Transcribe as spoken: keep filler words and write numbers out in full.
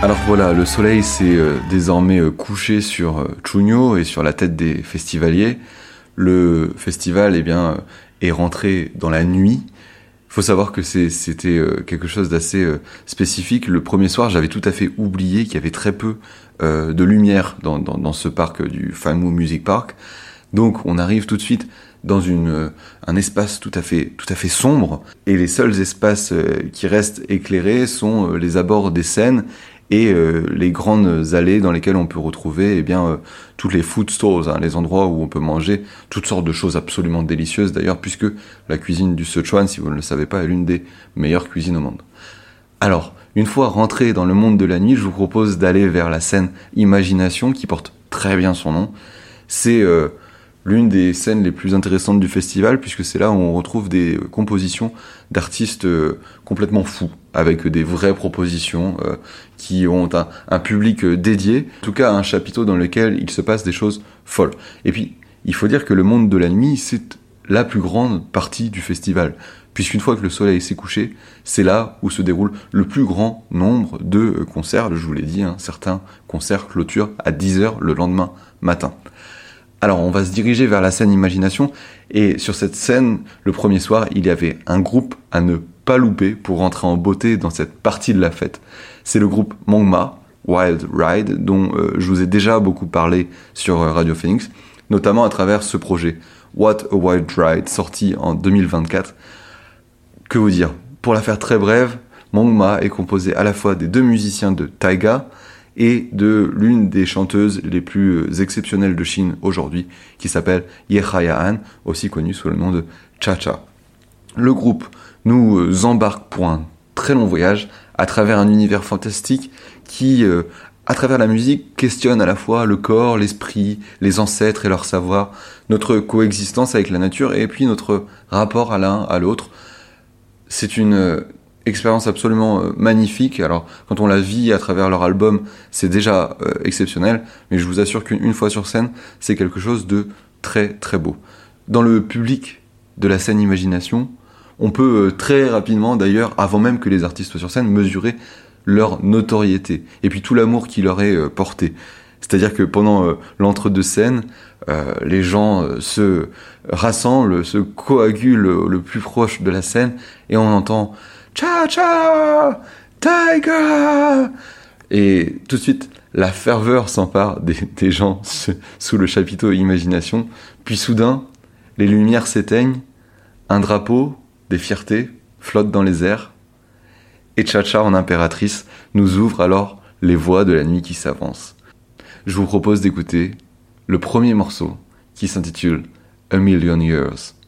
Alors voilà, le soleil s'est euh, désormais euh, couché sur euh, Chugno et sur la tête des festivaliers. Le festival eh bien, euh, est rentré dans la nuit. Il faut savoir que c'est, c'était euh, quelque chose d'assez euh, spécifique. Le premier soir, j'avais tout à fait oublié qu'il y avait très peu euh, de lumière dans, dans, dans ce parc euh, du Fanmu Music Park. Donc on arrive tout de suite dans une, euh, un espace tout à fait, tout à fait sombre. Et les seuls espaces euh, qui restent éclairés sont euh, les abords des scènes et euh, les grandes allées dans lesquelles on peut retrouver eh bien, euh, toutes les food stores, hein, les endroits où on peut manger toutes sortes de choses absolument délicieuses d'ailleurs, puisque la cuisine du Sichuan, si vous ne le savez pas, est l'une des meilleures cuisines au monde. Alors, une fois rentré dans le monde de la nuit, je vous propose d'aller vers la scène Imagination, qui porte très bien son nom. C'est euh, l'une des scènes les plus intéressantes du festival, puisque c'est là où on retrouve des compositions d'artistes euh, complètement fous, avec des vraies propositions euh, qui ont un, un public euh, dédié, en tout cas un chapiteau dans lequel il se passe des choses folles. Et puis, il faut dire que le monde de la nuit, c'est la plus grande partie du festival, puisqu'une fois que le soleil s'est couché, c'est là où se déroule le plus grand nombre de euh, concerts. Je vous l'ai dit, hein, certains concerts clôturent à dix heures le lendemain matin. Alors, on va se diriger vers la scène Imagination, et sur cette scène, le premier soir, il y avait un groupe à ne pas louper pour rentrer en beauté dans cette partie de la fête. C'est le groupe Mongma, Wild Ride, dont euh, je vous ai déjà beaucoup parlé sur euh, Radio Phoenix, notamment à travers ce projet, What a Wild Ride, sorti en deux mille vingt-quatre. Que vous dire ? Pour la faire très brève, Mongma est composé à la fois des deux musiciens de Taiga, et de l'une des chanteuses les plus exceptionnelles de Chine aujourd'hui, qui s'appelle Ye Haya-an, aussi connue sous le nom de Cha-Cha. Le groupe nous embarque pour un très long voyage à travers un univers fantastique qui, euh, à travers la musique, questionne à la fois le corps, l'esprit, les ancêtres et leur savoir, notre coexistence avec la nature et puis notre rapport à l'un à l'autre. C'est une euh, expérience absolument euh, magnifique. Alors, quand on la vit à travers leur album, c'est déjà euh, exceptionnel, mais je vous assure qu'une fois sur scène, c'est quelque chose de très très beau. Dans le public de la scène Imagination, on peut euh, très rapidement, d'ailleurs, avant même que les artistes soient sur scène, mesurer leur notoriété et puis tout l'amour qui leur est euh, porté. C'est-à-dire que pendant euh, l'entre-deux scènes, euh, les gens euh, se rassemblent, se coagulent euh, le plus proche de la scène et on entend Cha-Cha, Tiger, et tout de suite la ferveur s'empare des, des gens sous le chapiteau Imagination. Puis soudain, les lumières s'éteignent, un drapeau des fiertés flotte dans les airs, et Cha-Cha en impératrice nous ouvre alors les voies de la nuit qui s'avance. Je vous propose d'écouter le premier morceau qui s'intitule A Million Years.